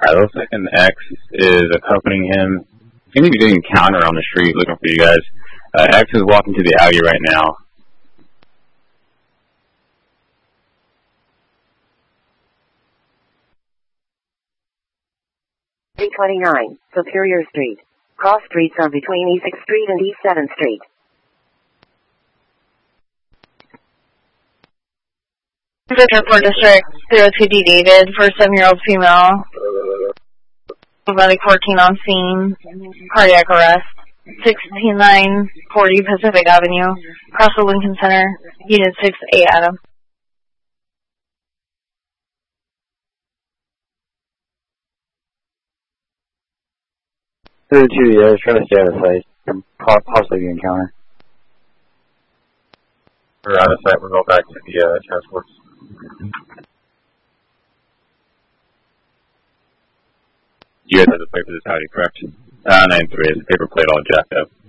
Alright, looks like an X is accompanying him. Seems to be getting a counter on the street looking for you guys. X is walking to the alley right now. $329, Superior Street. Cross streets are between E6th Street and East 7th Street. Report District 02D David for 7-year-old female. Medic 14 on scene. Cardiac arrest. 16940 Pacific Avenue. Across the Lincoln Center. Unit 6A Adam. 32, yeah, I was trying to stay out of sight. Possibly the encounter. We're out of sight. We'll go back to the task force. You guys have the plate for this howdy, correct? 9-3 is the paper plate all jacked up.